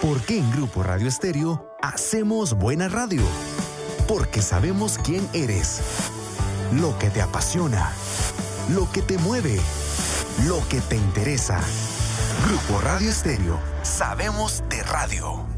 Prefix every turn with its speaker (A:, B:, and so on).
A: ¿Por qué en Grupo Radio Estéreo hacemos buena radio? Porque sabemos quién eres, lo que te apasiona, lo que te mueve, lo que te interesa. Grupo Radio Estéreo, sabemos de radio.